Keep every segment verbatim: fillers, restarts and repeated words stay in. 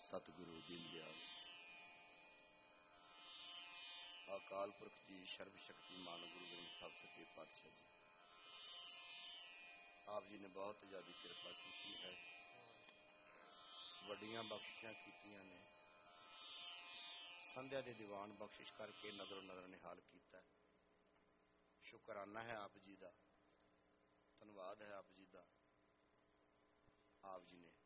सतगुरु दीन दयाल अकाल पुरख जी सर्व शक्ति मान गुरु ग्रंथ साहब सच्चे पातशाह जी आप जी ने बहुत ज्यादा कृपा की है, वड्डियां बख्शिशां कीतियां ने, संध्या दे दीवान बख्शिश करके नजरों नजर निहाल किया। शुकराना है आप जी का, धन्यवाद है आप जी का। आप जी ने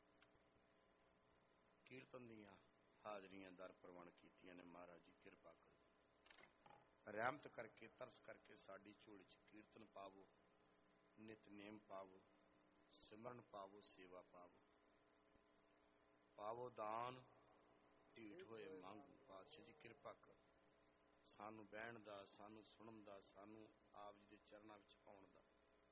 कीर्तन दियां हाजरियां दर प्रवान कीतियां ने। महाराज जी कृपा करो, रहमत करके तरस करके साडी झोली च कीर्तन पावो, नितनेम पावो, सिमरन पावो, सेवा पावो, पावो दान, ढीठ होए मांगू। पातशाह जी कृपा करो, सानू बहन दा, सानू सुनन दा, सानू आप जी दे चरनां विच पाउण दा।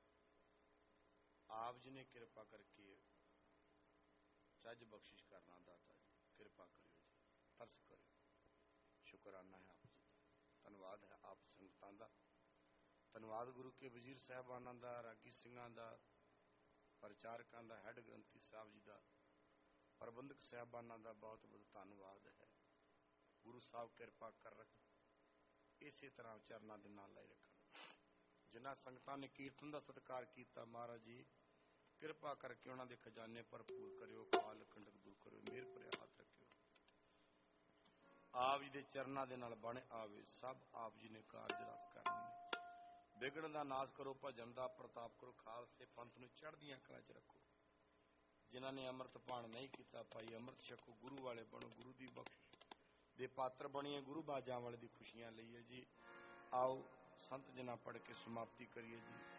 आप जी ने कृपा करके चज बख्शिश करना। दाता जी कृपा करियो जी, तरस करियो। शुकराना है आप जी, धन्यवाद है आप संगतां दा, धन्यवाद गुरु के वजीर साहबानां दा, रागी सिंघां दा, प्रचारकां दा, हैड ग्रंथी साहब जी दा, प्रबंधक साहबानां दा बहुत बहुत धन्यवाद है। गुरु साहब कृपा कर रख, इसे तरह चरनां दे नाल लाई रखण। जिन्हां संगतां ने कीर्तन दा सत्कार कीता, महाराज जी कृपा करके उन्हां दे खजाने भरपूर करियो, काल कंडक दूर करियो, मेहर भरे हाथ रखियो। आप जी दे चरनां दे नाल बण आवे, सब आप जी ने कारज रस करने ने। विघन दा नाश करो, भजन दा प्रताप करो, खालसे पंथ नूं चढ़दियां कलां च रखो। जिन्हां ने अमृत पान नहीं कीता, भाई अमृत छको, गुरु वाले बनो, गुरु दी बख्शिश दे पात्र बणीए, गुरु बाजां वाले दी खुशियां लईए जी। आओ संत जना पढ़ के समाप्ति करिए जी।